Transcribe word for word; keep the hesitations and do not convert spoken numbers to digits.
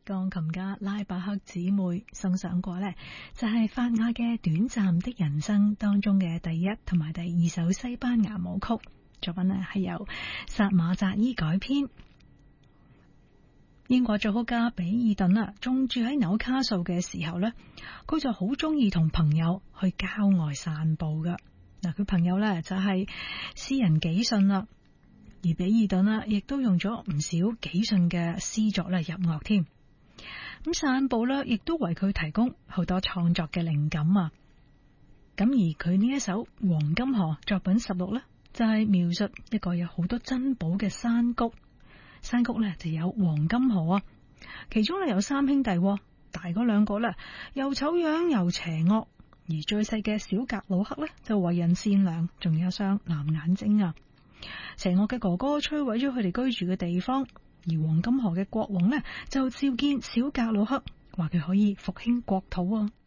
鋼琴家拉伯克姊妹送上過呢，就係法雅嘅《短暫的人生》當中嘅第一同埋第二首西班牙舞曲。作品呢係由薩馬扎伊改編。英國作曲家比爾頓啊，仲住喺紐卡素嘅時候呢，佢就好中意同朋友去郊外散步噶。嗱，佢朋友呢就係詩人紀信啦。而比爾頓啦，亦都用咗唔少紀信嘅詩作咧入樂添。咁散步咧，亦都為佢提供好多創作嘅靈感啊。咁而佢呢一首《黃金河》作品十六咧，就係描述一個有好多珍寶嘅山谷。山谷咧就有黃金河啊，其中咧有三兄弟，大嗰兩個咧又醜樣又邪惡，而最細嘅小格魯克咧就為人善良，仲有雙藍眼睛啊。邪惡嘅哥哥摧毀咗佢哋居住嘅地方，而黃金河嘅國王呢，就召見小格魯克，話佢可以復興國土啊。